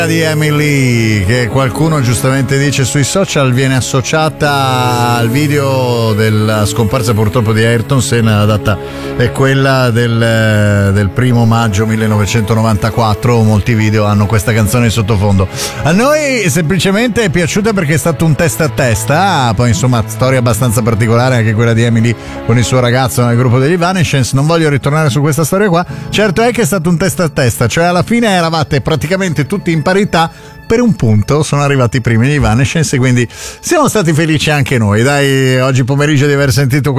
Di Emily, che qualcuno giustamente dice sui social, viene associata al video della scomparsa purtroppo di Ayrton Senna. La data è quella del 1 maggio 1994. Molti video hanno questa canzone in sottofondo. A noi semplicemente è piaciuta perché è stato un testa a testa. Poi insomma, storia abbastanza particolare anche quella di Emily con il suo ragazzo nel gruppo degli Evanescence. Non voglio ritornare su questa storia qua. Certo è che è stato un testa a testa, cioè alla fine eravate praticamente tutti in parità. Per un punto sono arrivati i primi gli Evanescence, quindi siamo stati felici anche noi. Dai, oggi pomeriggio di aver sentito